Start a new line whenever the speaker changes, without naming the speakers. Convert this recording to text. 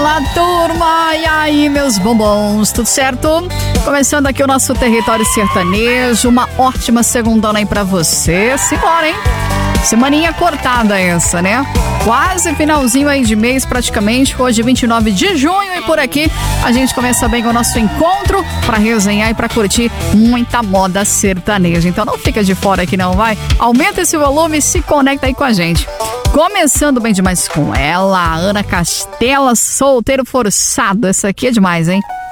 Fala, turma! E aí, meus bombons, tudo certo? Começando aqui o nosso território sertanejo, uma ótima segundona aí pra você. Simbora, hein? Semaninha cortada essa, né? Quase finalzinho aí de mês praticamente, hoje 29 de junho, e por aqui a gente começa bem com o nosso encontro pra resenhar e pra curtir muita moda sertaneja. Então não fica de fora aqui não, vai? Aumenta esse volume e se conecta aí com a gente. Começando bem demais com ela, Ana Castela, Solteiro Forçado. Essa aqui é demais, hein?